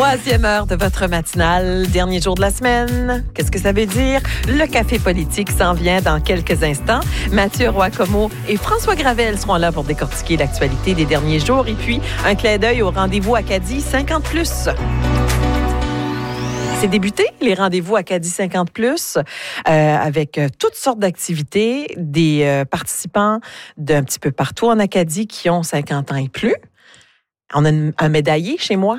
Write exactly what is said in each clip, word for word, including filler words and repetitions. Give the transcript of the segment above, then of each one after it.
Troisième heure de votre matinale, dernier jour de la semaine. Qu'est-ce que ça veut dire? Le café politique s'en vient dans quelques instants. Mathieu Roy-Comeau et François Gravel seront là pour décortiquer l'actualité des derniers jours. Et puis, un clin d'œil au rendez-vous Acadie cinquante plus. C'est débuté, les rendez-vous Acadie cinquante plus, euh, avec euh, toutes sortes d'activités, des euh, participants d'un petit peu partout en Acadie qui ont cinquante ans et plus. On a une, un médaillé chez moi.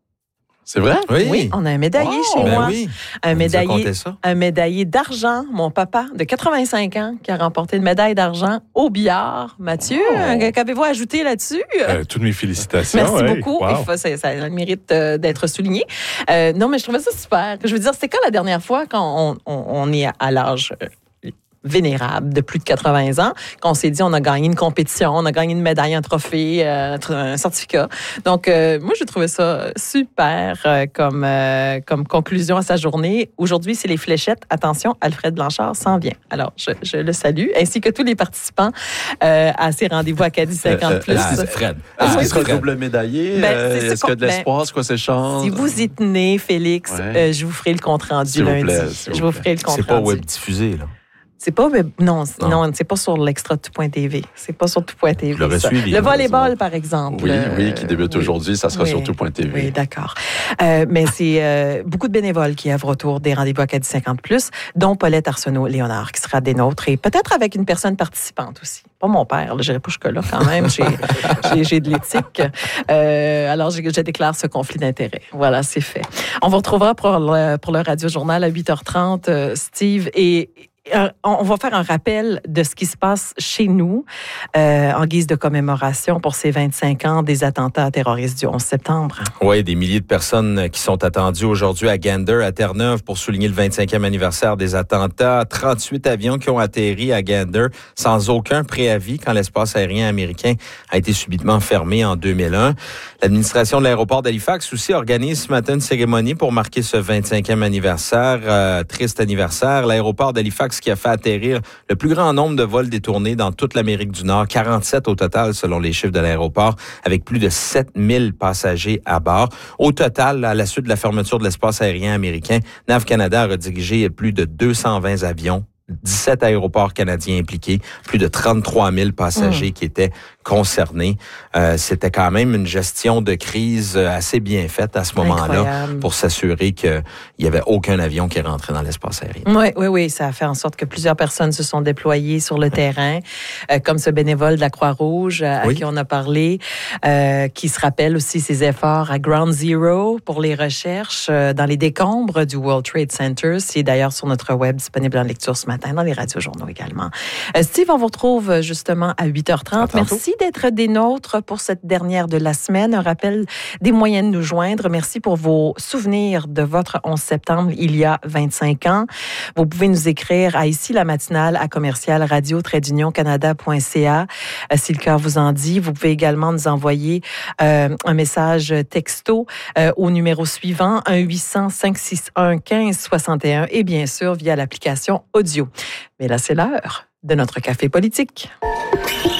C'est vrai? Oui. oui, on a un médaillé wow, chez ben moi. Oui. Un médaillé, un médaillé d'argent. Mon papa de quatre-vingt-cinq ans qui a remporté une médaille d'argent au billard. Mathieu, oh. qu'avez-vous ajouté là-dessus? Euh, toutes mes félicitations. Merci ouais. beaucoup. Wow. Il faut, ça, ça a le mérite euh, d'être souligné. Euh, non, mais je trouvais ça super. Je veux dire, c'était quand la dernière fois quand on, on, on est à l'âge euh, vénérable de plus de quatre-vingts ans, qu'on s'est dit on a gagné une compétition, on a gagné une médaille, un trophée, euh, un certificat. Donc, euh, moi, j'ai trouvé ça super euh, comme, euh, comme conclusion à sa journée. Aujourd'hui, c'est les fléchettes. Attention, Alfred Blanchard s'en vient. Alors, je, je le salue, ainsi que tous les participants euh, à ces rendez-vous Acadie cinquante plus. Euh, euh, c'est Fred. Est-ce Ah, qu'il sera Fred. double médaillé? Ben, euh, c'est est-ce qu'il y a de l'espoir? Ben, c'est quoi ces chances? Si vous y tenez, Félix, ouais. euh, je vous ferai le compte-rendu s'il lundi. Vous plaît, je vous, vous ferai le compte-rendu. C'est pas web diffusé, là. C'est pas non, non, non, c'est pas sur l'extra tout point T V. C'est pas sur tout point T V. Le, suivi, le volleyball, par exemple. Oui, oui, qui débute euh, aujourd'hui, oui, ça sera oui, sur tout point T V. Oui, d'accord. Euh, mais c'est euh, beaucoup de bénévoles qui œuvrent autour des rendez-vous Acadie cinquante plus, dont Paulette Arsenault-Léonard, qui sera des nôtres, et peut-être avec une personne participante aussi. Pas mon père, là, j'irai pas jusque-là quand même. J'ai, j'ai, j'ai de l'éthique. Euh, alors, je, je déclare ce conflit d'intérêts. Voilà, c'est fait. On vous retrouvera pour le, pour le Radio-Journal à huit heures trente, euh, Steve, et on va faire un rappel de ce qui se passe chez nous euh, en guise de commémoration pour ces vingt-cinq ans des attentats terroristes du onze septembre. Oui, des milliers de personnes qui sont attendues aujourd'hui à Gander, à Terre-Neuve, pour souligner le vingt-cinquième anniversaire des attentats. trente-huit avions qui ont atterri à Gander sans aucun préavis quand l'espace aérien américain a été subitement fermé en deux mille un. L'administration de l'aéroport d'Halifax aussi organise ce matin une cérémonie pour marquer ce vingt-cinquième anniversaire. Euh, triste anniversaire. L'aéroport d'Halifax qui a fait atterrir le plus grand nombre de vols détournés dans toute l'Amérique du Nord, quarante-sept au total selon les chiffres de l'aéroport, avec plus de sept mille passagers à bord. Au total, à la suite de la fermeture de l'espace aérien américain, Nav Canada a redirigé plus de deux cent vingt avions, dix-sept aéroports canadiens impliqués, plus de trente-trois mille passagers mmh. qui étaient concernés. Euh, c'était quand même une gestion de crise assez bien faite à ce moment-là. Incroyable. Pour s'assurer qu'il n'y avait aucun avion qui est rentré dans l'espace aérien. Oui, oui, oui. Ça a fait en sorte que plusieurs personnes se sont déployées sur le terrain, euh, comme ce bénévole de la Croix-Rouge à oui. qui on a parlé, euh, qui se rappelle aussi ses efforts à Ground Zero pour les recherches euh, dans les décombres du World Trade Center. C'est d'ailleurs sur notre web disponible en lecture ce matin, dans les radiojournaux également. Euh, Steve, on vous retrouve justement à huit heures trente. Merci d'être des nôtres pour cette dernière de la semaine. Un rappel des moyens de nous joindre. Merci pour vos souvenirs de votre onze septembre il y a vingt-cinq ans. Vous pouvez nous écrire à ici la matinale à commercial radio trait d'union canada point c a euh, si le cœur vous en dit. Vous pouvez également nous envoyer euh, un message texto euh, au numéro suivant un huit cents cinq six un quinze soixante et un et bien sûr via l'application audio. Mais là, c'est l'heure de notre café politique.